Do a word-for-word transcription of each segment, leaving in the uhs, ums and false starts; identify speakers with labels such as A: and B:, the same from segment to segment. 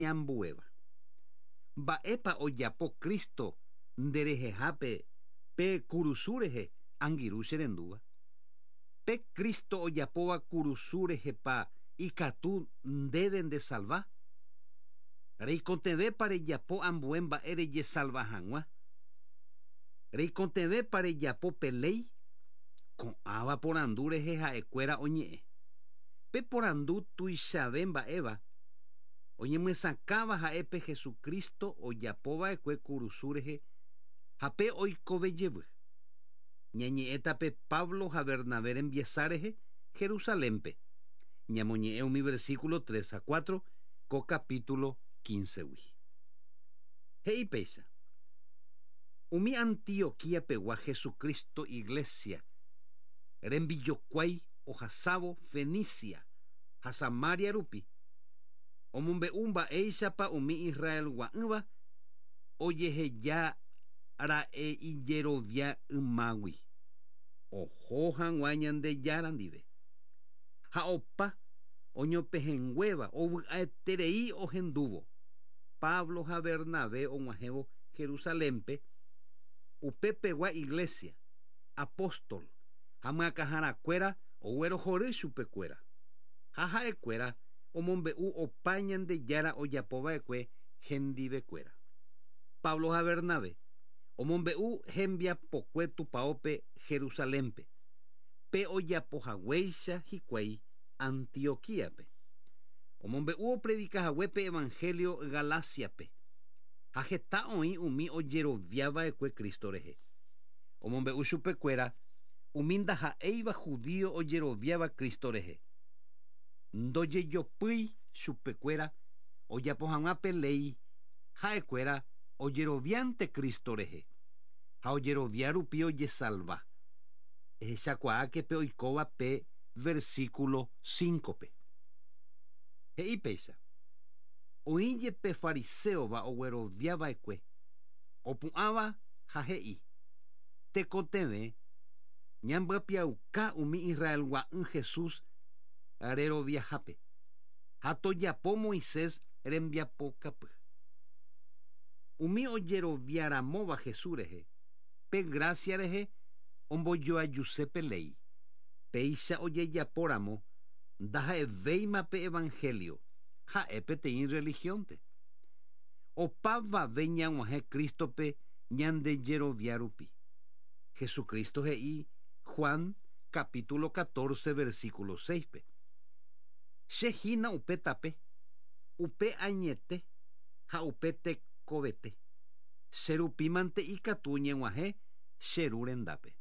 A: ambueva. Mba'épa ojapo Kristo nderehehápe pe kurusúrehe angiru che rendúva. Pe Kristo ojapóva kurusúrehepa ikatu ndéve nde salva. Reikotevẽpa rejapo ambue mba'e rejesalva hag̃ua. Reikotevẽpa rejapo peléi ko'ãva porandu rehe ha'ekuéra oñe'ẽ. Pe porandu tuichave mba'éva oñemyesãkáva ha'épe Jesukristo ojapova'ekue kurusu rehe ha pe oikovejevy. Ñañe'ẽta pe Pablo ha Bernabé rembiasa rehe Jerusalémpe. Ñamoñe'ẽ umi versículo tres a cuatro ko capítulo quince-gui. He'i péicha. Umi Antioquía pegua Jesucristo iglesia rembijokuái ohasávo Fenicia ha Samaria rupi. Omombe'u mba'éichapa umi Israel gua'ỹva ojeheja ra'e ijerovia ymágui. Oho hag̃ua Ñandejára ndive. Ha opa oñopehenguéva ovy'aiterei ohendúvo Pablo ha Bernabé og̃uahẽvo Jerusalémpe upépegua iglesia, apóstol ha myakãharakuéra oguerohory chupekuéra. Ha ha'ekuéra omombe'u opa Ñandejára ojapova'ekue hendivekuéra. Pablo ha Bernabé omombe'u hembiapokue tupãópe Jerusalémpe pe ojapohaguéicha hikuái Antioquíape. Omombe'u opredikahaguépe evangelio Galáciape. Ha heta oĩ umi ojeroviava'ekue Kristo rehe. Omombe'u chupekuéra umi ndaha'éiva judío ojeroviáva Kristo rehe. Ndojejopýi chupekuéra ojapo hag̃ua pelei ha'ekuéra ojeroviánte Kristo rehe ha ojerovia rupi ojesalva. Ehechakuaáke pe oikóva pe versículo cinco pe. He'i péicha. Oĩjepe fariseova ogueroviava'ekue opu'ãva ha he'i tekotevẽ ñambyapyauka umi Israel gua'ỹ Jesús reroviahápe ha tojapo Moisés rembiapokapy. Umi ojeroviaramóva Jesús rehe pe gracia rehe ombojoajuse pelei. Péicha ojejapóramo ndaha'evéimape evangelio ha'e peteĩ religionte. Opavave ñag̃uahẽ Kristope ñandejerovia rupi. Jesucristo he'i Juan capítulo catorce versículo seis pe. Chehína upe tape, upe añete ha upe tekovete. Cherupímante ikatu ñeg̃uahẽ cheru rendápe.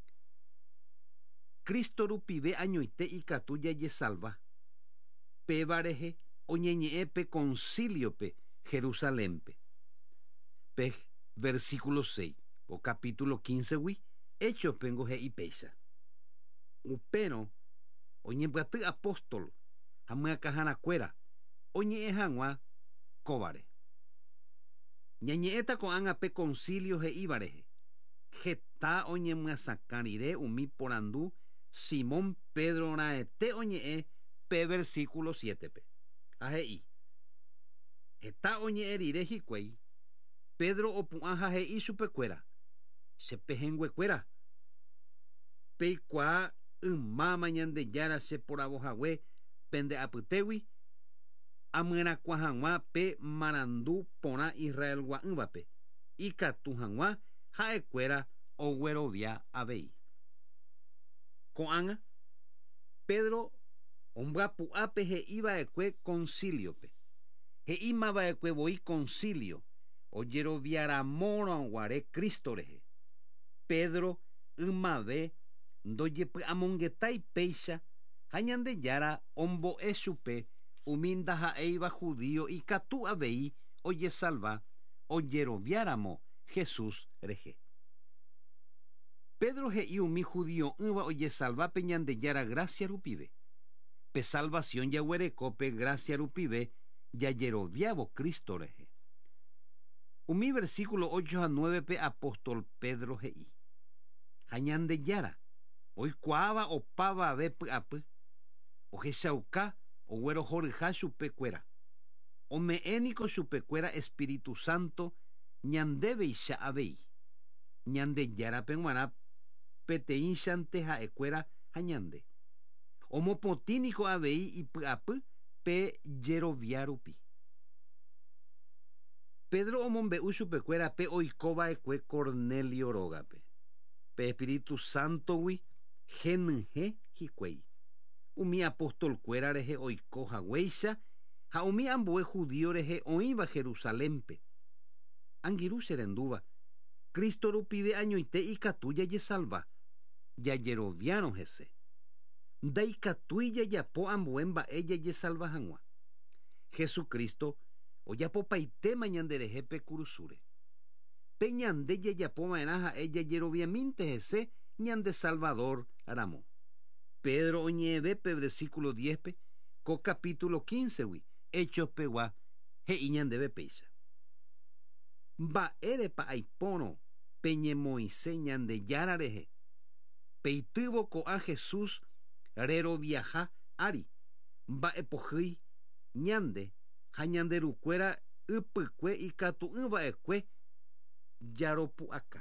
A: Kristo rupive añoite ikatu jajesalva. Péva rehe oñeñe'ẽ pe conciliope Jerusalémpe. Pe versículo seis o capítulo quince-gui Hechopengo he'i péicha. Upérõ oñembyaty apóstol ha myakãharakuéra oñe'ẽ hag̃ua kóvare. Ñañe'ẽta ko'ág̃a pe concilio he'íva rehe. Heta oñemyasãkã rire umi porandu Simón Pedro raete oñe'ẽ pe versículo siete pe. Ha he'i. Heta oñe'ẽ rire hikuái. Pedro opu'ã ha he'i chupekuéra. Chepehenguekuéra. Peikuaa ymáma Ñandejára cheporavohague pende'apytégui amyrakua hag̃ua pe marandu porã Israel gua'ỹvape. Ikatu hag̃ua ha'ekuéra oguerovia avei. Ko'ág̃a Pedro ombyapu'ápe he'íva'ekue conciliope. He'ímava'ekue voi concilio ojeroviaramórõguare Kristo rehe. Pedro ymave ndojepy'amongetái péicha ha Ñandejára ombo'e chupe umi ndaha'éiva judío ikatu avei ojesalva ojeroviáramo Jesús rehe. Pedro he'i umi judío ýva ojesalva pe Ñandejára gracia rupive. Pe salvación jaguereko pe gracia rupive jajeroviávo Kristo rehe. Umi versículo ocho a nueve pe apóstol Pedro he'i. Ha Ñandejára oikuaáva opavave py'apy. Ohechauka oguerohoryha chupekuéra. ome'ẽniko chupekuéra Espíritu Santo ñandéveicha avei ñandejárape g̃uarã peteĩchante ha'ekuéra ha ñande omopotĩniko avei ipy'apy pe jerovia rupi. Pedro omombe'u chupekuéra pe oikova'ekue Cornelio rógape pe Espíritu Santogui henyhẽ hikuái umi apostolkuéra rehe oikohaguéicha ha umi ambue judío rehe oĩva Jerusalémpe. Angirũ che rendúva Kristo rupive añoite ikatu jajesalva jajeroviárõ hese ndaikatúi jajapo ambue mba'e jajesalva hag̃ua. Jesukristo ojapopaitéma ñanderehe pe kurusúre pe ñande jajapova'erã ha'e jajeroviamínte hese ñande Salvador ramo. Pedro oñe'ẽve pe versículo diez-pe ko capítulo quince-gui Hechos pegua he'i ñandéve péicha mba'érepa aipórõ peñemoĩse Ñandejára rehe peitývo ko'ã Jesús reroviaha ári mba'epohýi ñande ha ñanderukuéra ypykue ikatu'ỹva'ekue jaropu'aka.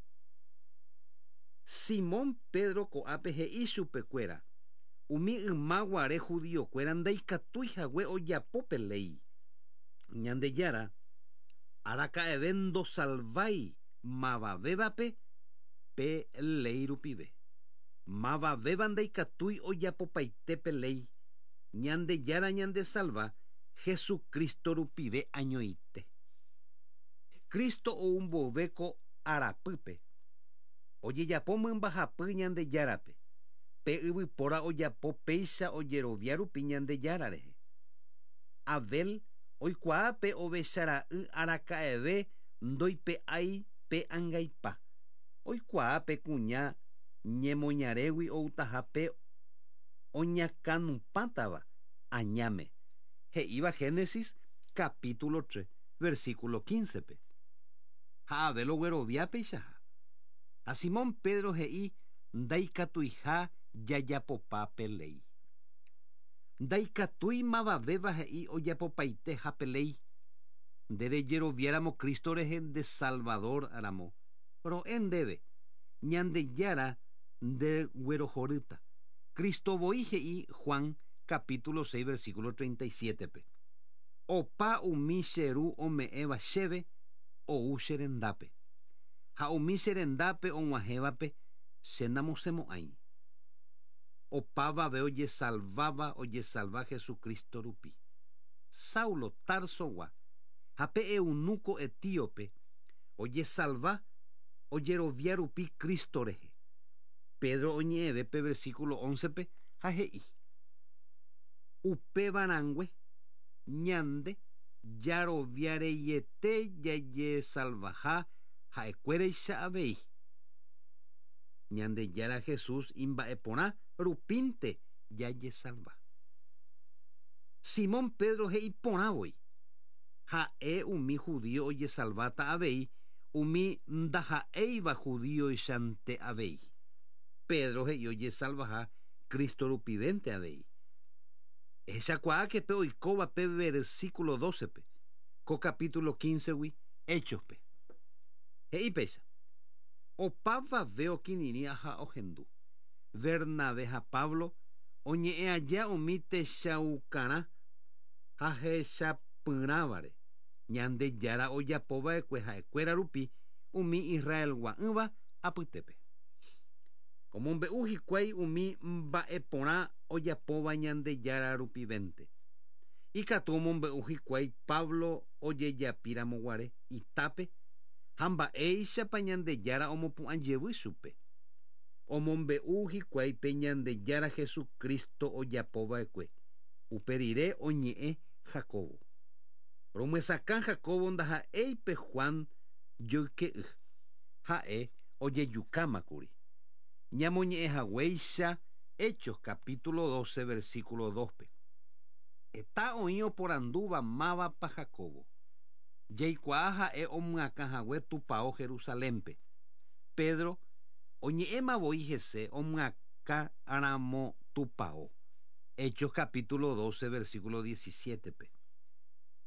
A: Simón Pedro ko'ápe he'i chupekuéra umi ymaguare judíokuéra ndaikatúihague ojapo pe ley Ñandejára araka'eve ndosalvái mavavévape pe ley rupive. Mavavéva ndaikatúi ojapopaite pe ley Ñandejára ñandesalva Jesukristo rupive añoite. Kristo oumbove ko arapýpe ojejapo mymbahapy Ñandejárape pe yvypóra ojapo péicha ojerovia rupi Ñandejára rehe. Abel oikuaa pe ovechara'y araka'eve ndoipe'ái pe ãngaipa oikuaa pe kuña ñemoñarégui outaha pe oñakãnupãtava añáme he'íva Génesis capítulo tres versículo quince-pe. Ha Abel oguerovia peichaha. Ha Simón Pedro he'i ndaikatuiha jajapopa pe ley. Ndaikatúi mavavéva he'i ojapopaite ha pe ley nderejeroviáramo Kristo rehe nde Salvador ramo ro'ẽ ndéve Ñandejára ndeguerohorýta. Kristovoi he'i Juan capítulo seis versículo treinta y siete-pe. Opa umi che ru ome'ẽva chéve ou che rendápe ha umi che rendápe og̃uahẽvape che namosemo'ãi. Opavave ojesalváva ojesalva Jesukristo rupi. Saulo Tarsogua ha pe eunuco etíope ojesalva ojerovia rupi Kristo rehe. Pedro oñe'ẽve pe versículo once-pe ha he'i upevarãngue ñande jaroviareiete jajesalvaha ha'ekuéreicha avei Ñandejára Jesús imba'eporã rupínte jajesalva. Simón Pedro he'i porãvoi ha'e umi judío ojesalváta avei umi ndaha'éiva judíoichante avei. Pedro he'i ojesalvaha Kristo rupivente avei. Ehechakuaa ke pe oikóva pe versículo doce-pe ko capítulo quince-gui Hechospe. He'i péicha opavave okirirĩ ha ohendu Bernabé ha Pablo oñe'ẽ aja umi techaukarã ha hechapyrãvare Ñandejára ojapova'ekue ha'ekuéra rupi umi Israelgua'ỹva apytépe. Omombe'u hikuái umi mba'eporã ojapóva Ñandejára rupivénte. Ikatu omombe'u hikuái Pablo ojejapíramoguare itápe ha mba'éichapa Ñandejára omopu'ãjey chupe. Omombe'u hikuái pe Ñandejára Jesukristo ojapova'ekue. Uperire oñe'ẽ Jacobo. Romyesakã Jacobo ndaha'éipe Juan joyke'y ha'e ojejukámakuri. Ñamoñe'ẽhaguéicha Hechos capítulo doce versículo dos-pe. Eta oĩ oporandúva mávapa Jacobo. Jaikuaa ha'e omyakãhague tupão Jerusalémpe. Pedro oñe'ẽmavoi hese omyakãramo tupão. Hechos capítulo doce versículo diecisiete-pe.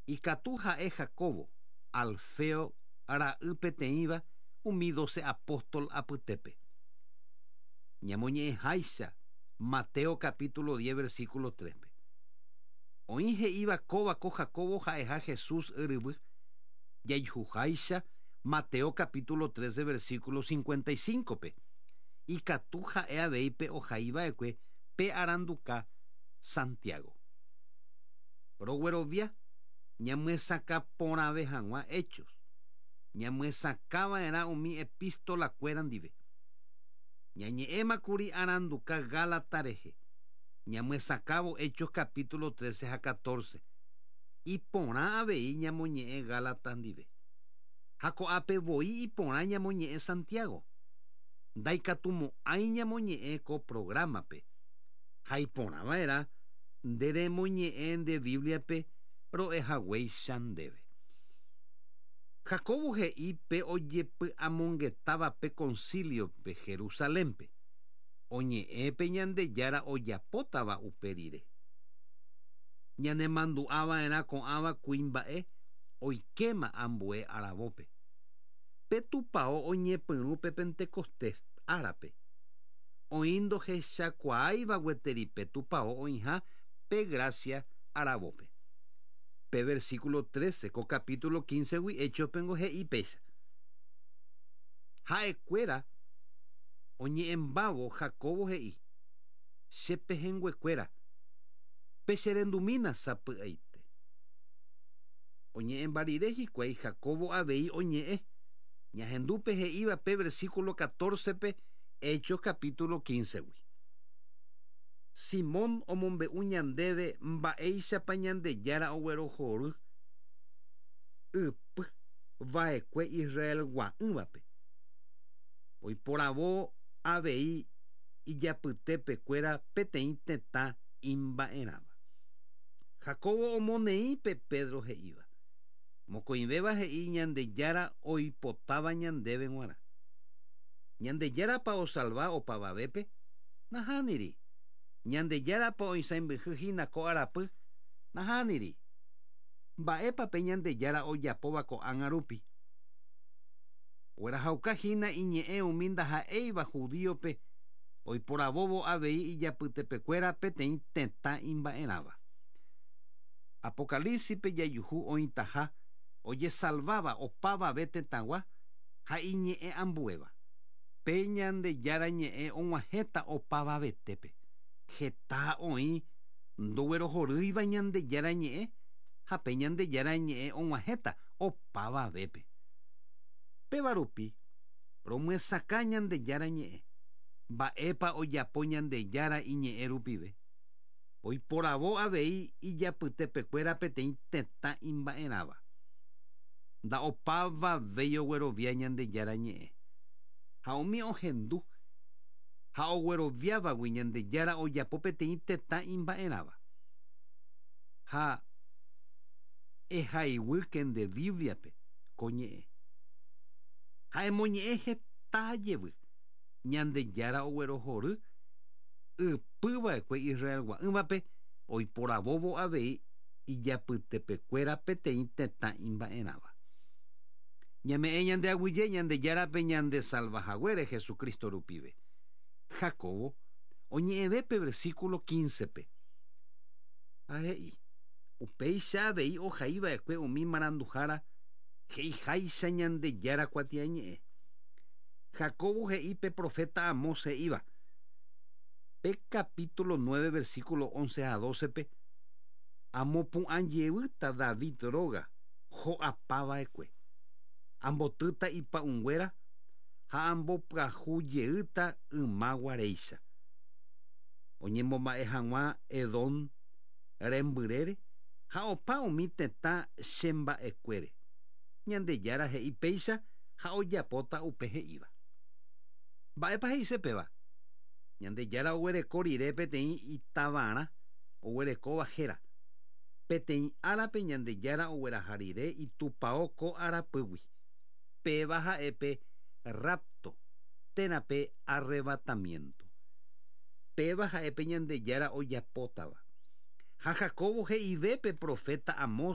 A: Ikatu ha'e Jacobo, Alfeo ara'y peteĩva umi doce apóstol apytépe. Ñamoñe'ẽháicha Mateo capítulo diez versículo tres. Oĩ he'íva kóvako Jacobo ha'eha Jesús yryvy. Jaijuháicha Mateo capítulo trece versículo cincuenta y cinco pe. Ikatu ha'e avei pe ohaíva'ekue pe aranduka Santiago. Roguerovia ñamyesaka porãve hag̃ua Hechos. Ñamyesakava'erã umi epístolakuéra ndive. Ñañe'ẽmakuri aranduka Gálata rehe. Ñamyesakávo Hechos capítulo trece ha catorce. Iporã avei ñamoñe'ẽ Gálata ndive. Ha ko'ápe voi iporã ñamoñe'ẽ Santiago. Ndaikatumo'ãi ñamoñe'ẽ ko programape. Ha iporãva'erã nderemoñe'ẽ nde Bibliape ro'ehaguéicha ndéve. Jacobo he'i pe ojepy'amongetávape conciliope Jerusalémpe. Oñe'ẽ pe Ñandejára ojapótava upe rire. Ñanemandu'ava'erã ko'ãva kuimba'e oikema ambue aravópe. Pe tupão oñepyrũ pe Pentecostés árape. Oĩ ndohechakuaáiva gueteri pe tupão oĩha pe Gracia aravópe. Pe versículo trece ko capítulo quince gui Hechopengo he'i péicha. Ha'ekuéra oñe'ẽmbávo Jacobo he'i. Chepehenguekuéra. Pe cherendumína sapy'aite. Oñe'ẽmba rire hikuái Jacobo avei oñe'ẽ. Ñahendúpe he'íva pe versículo catorce pe Hechos capítulo quince gui. Simón omombe'u ñandéve mba'éichapa Ñandejára oguerohory ypy va'ekue Israel gua'ỹvape. Oiporavo avei ijapytépekuéra peteĩ tetã imba'eráva. Jacobo omoneĩ pe Pedro he'íva. Mokõivéva he'i Ñandejára oipotáva ñandéve g̃uarã. Ñandejárapa osalva opavavépe? Nahániri. Ñandejárapa oisãimbyhyhína ko arapy? Nahániri. Mba'épa pe Ñandejára ojapóva ko'ág̃a rupi. Guerahaukahína iñe'ẽ umi ndaha'éiva judíope oiporavóvo avei ijapytepekuéra peteĩ tetã imba'eráva. Apocalípsipe jajuhu oĩtaha ojesalváva opavave tetãgua ha iñe'ẽ ambuéva. Pe Ñandejára ñe'ẽ og̃uahẽta opavavetépe. Heta oĩ ndoguerohorýiva Ñandejára ñe'ẽ ha pe Ñandejára ñe'ẽ og̃uahẽta opavavépe. Péva rupi romyesaka Ñandejára ñe'ẽ. Mba'épa ojapo Ñandejára iñe'ẽ rupive. Oiporavo avei ijapytepekuéra peteĩ tetã imba'eráva. Nda opavavéi oguerovia Ñandejára ñe'ẽ. Ha umi ohendu ha ogueroviávagui Ñandejára ojapo peteĩ tetã imba'eráva. Ha ehayguýke nde Bibliape ko ñe'ẽ. Ha emoñe'ẽ hetãjevy Ñandejára oguerohory ypyva'ekue Israel gua'ỹvape oiporavóvo avei ijapytepekuéra peteĩ tetã imba'eráva. Ñame'ẽ ñande aguyje Ñandejárape ñande salvajaguére Jesucristo rupive. Jacobo oñe'ẽve pe versículo quince pe. Ahe'i upéicha avei ohaíva'ekue umi maranduhára he'iháicha Ñandejára kuatia ñe'ẽ. Jacobo he'i pe profeta Amós he'íva. Pe capítulo nueve versículo once a doce pe. Amopu'ãjeyvýta David róga ho'apava'ekue. Ambotýta ipa'ũnguéra ha ambopyahujeýta yma guaréicha. Oñemomba'e hag̃ua Edom rembyrére ha opa umi tetã chemba'ekuére. Ñandejára he'i péicha ha ojapóta upe he'íva. Mba'épa he'ise péva. Ñandejára oguereko rire peteĩ itavarã oguerekóva héra. Peteĩ árape Ñandejára ogueraha rire itupão ko arapýgui. Péva ha'épe rapto, térãpe arrebatamiento. Péva ha'épe Ñandejára ojapótava. Ha Jacobo he'ivépe profeta Amós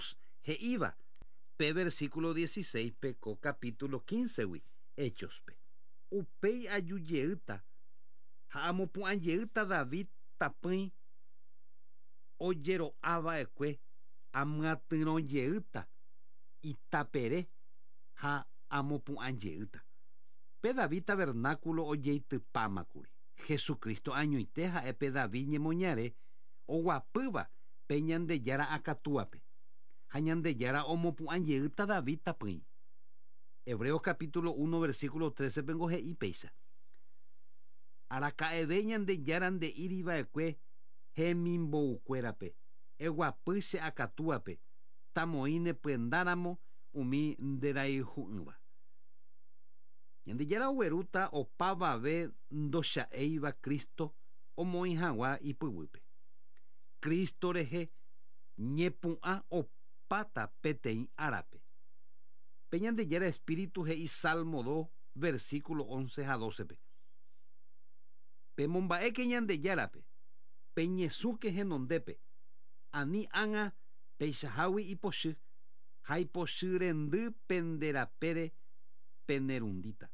A: Heiva, pe versículo dieciséis, pe co capítulo quince, wi, Hechos, pe. Upei ayuyeita, ha amopu'ãjeýta David tapỹi ojero'ava'ekue amyatyrõjeýta itapere ha amopu'ãjeýta. Pe David tabernáculo ojeitypámakuri. Jesucristo añoite ha'e pe David ñemoñare oguapýva pe Ñandejára akatúape. Ha Ñandejára omopu'ãjeýta David tapỹi. Hebreos capítulo uno versículo trece pengo he'i péicha. Araka'eve Ñandejára nde'íriva'ekue hemimbo'ukuérape, eguapy che akatúape, tamoĩ nepyendáramo umi nderayhu'ỹva. Ñandejára oguerúta opavave ndocha'éiva Kristo omoĩ hag̃ua ipyvýpe. Kristo rehe ñepu'ã opáta peteĩ árape. Pe Ñandejára Espíritu he'i Salmo dos versículo once ha doce pe. Pemomba'éke Ñandejárape, peñesũke henondépe, ani ág̃a peichahágui ipochy, ha ipochy rendy penderapére penerundíta.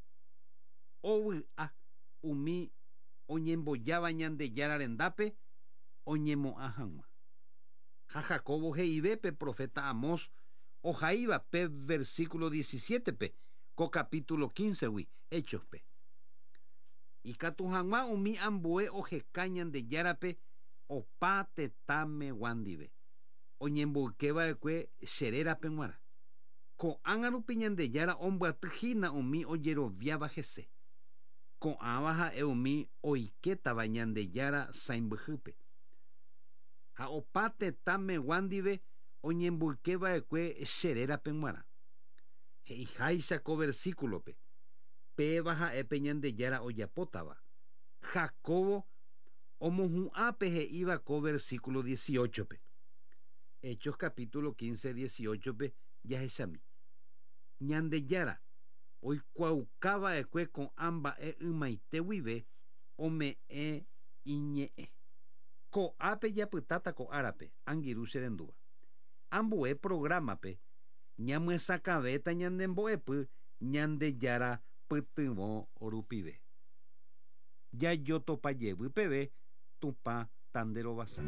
A: Ovy'a umi oñembojáva Ñandejára rendápe oñemo'ã hag̃ua. Ha Jacobo he'ive pe profeta Amós ohaíva pe versículo diecisiete pe ko capítulo quince wi Hechos pe. Ikatu hag̃ua umi ambue oheka Ñandejárape opa tetãme guandive oñemboykeva'ekue cherérape g̃uarã. Ko'ág̃a rupi Ñandejára ombyatyhína umi ojeroviáva hese. Ko'ãva ha'e umi oiketava Ñandejára sãimbyhýpe. Ha opa tetãme guandive oñemboykeva'ekue cherérape g̃uarã. He'iháicha ko versículope. Péva ha'épe Ñandejára ojapótava. Jacobo omohu'ãpe he'íva ko versículo dieciocho pe. Hechos capítulo quince dieciocho pe jahechami. Ñandejára oikuaukava'ekue ko'ã mba'e ymaite guive ome'ẽ iñe'ẽ. Ko'ápe japytáta ko árape angirũ che rendúva. Ambue programape ñamyesakavéta ñandembo'epy Ñandejára pytyvõ rupive. Jajotopajevy peve Tupã tanderovasa.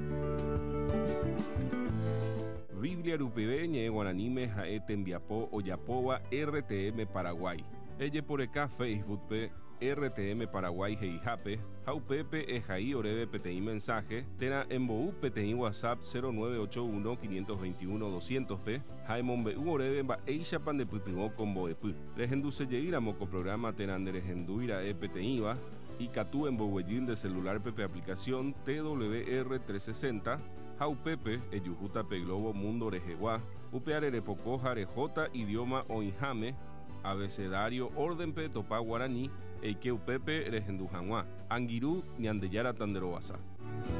B: Biblia rupive ñe'ẽ guaraníme ha'e tembiapo ojapóva R T M Paraguay. Ejeporeka Facebookpe R T M Paraguay heihápe ha upépe ehai oréve peteĩ mensaje térã embo'u peteĩ WhatsApp cero nueve ocho uno cinco dos uno doscientos pe ha emombe'u oréve mba'éichapa ndepytyvõ ko mbo'epy. Rehendusejeýramo ko programa térã nderehendúira'e peteĩva ikatu emboguejy nde celularpe pe aplicación T W R trescientos sesenta ha upépe ejuhúta pe Globo Mundo rehegua upe arerepoko ha rejota idioma oĩháme abecedario órdenpe topa guarani eike upépe rehendu hag̃ua angirũ Ñandejára tanderovasa.